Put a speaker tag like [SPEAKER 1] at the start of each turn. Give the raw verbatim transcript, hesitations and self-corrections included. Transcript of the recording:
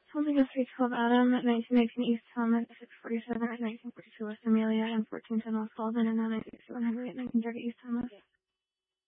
[SPEAKER 1] Holding a street twelve Adam at nineteen eighteen East Thomas, six forty-seven at nineteen forty-two West Amelia, and fourteen ten West Walden, and now nineteen sixty-one Henry at nineteen thirty East Thomas.